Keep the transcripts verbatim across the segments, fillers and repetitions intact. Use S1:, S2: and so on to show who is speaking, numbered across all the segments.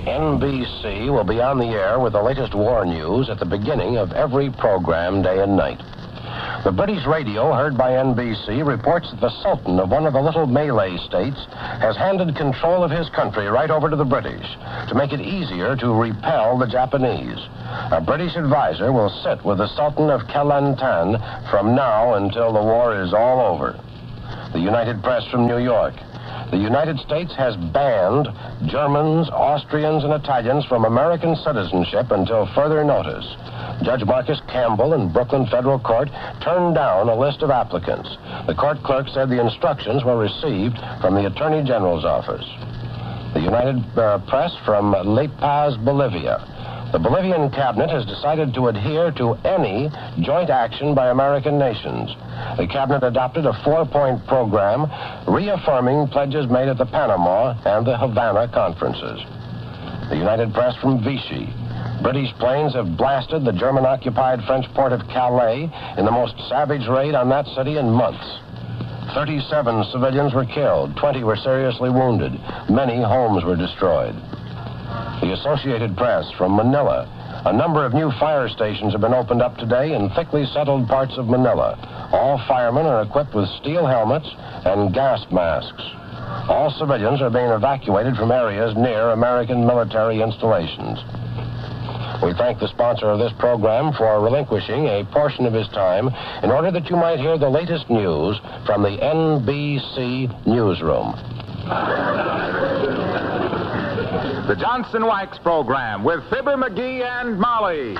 S1: N B C will be on the air with the latest war news at the beginning of every program, day and night. The British radio, heard by N B C, reports that the Sultan of one of the little Malay states has handed control of his country right over to the British to make it easier to repel the Japanese. A British advisor will sit with the Sultan of Kelantan from now until the war is all over. The United Press from New York. The United States has banned Germans, Austrians, and Italians from American citizenship until further notice. Judge Marcus Campbell in Brooklyn Federal Court turned down a list of applicants. The court clerk said the instructions were received from the Attorney General's office. The United uh, Press from La Paz, Bolivia. The Bolivian cabinet has decided to adhere to any joint action by American nations. The cabinet adopted a four-point program reaffirming pledges made at the Panama and the Havana conferences. The United Press from Vichy. British planes have blasted the German-occupied French port of Calais in the most savage raid on that city in months. thirty-seven civilians were killed, twenty were seriously wounded, many homes were destroyed. The Associated Press from Manila. A number of new fire stations have been opened up today in thickly settled parts of Manila. All firemen are equipped with steel helmets and gas masks. All civilians are being evacuated from areas near American military installations. We thank the sponsor of this program for relinquishing a portion of his time in order that you might hear the latest news from the N B C newsroom.
S2: The Johnson Wax Program with Fibber McGee and Molly.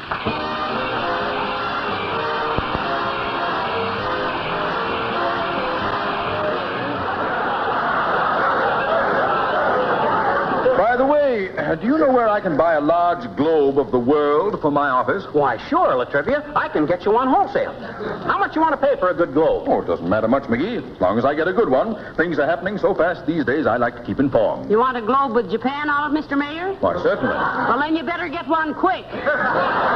S3: By the way, do you know where I can buy a large globe of the world for my office?
S4: Why, sure, Latrivia. I can get you one wholesale. How much you want to pay for a good globe?
S3: Oh, it doesn't matter much, McGee. As long as I get a good one. Things are happening so fast these days, I like to keep informed.
S5: You want a globe with Japan on it, Mister Mayor?
S3: Why, certainly.
S5: Well, then you better get one quick.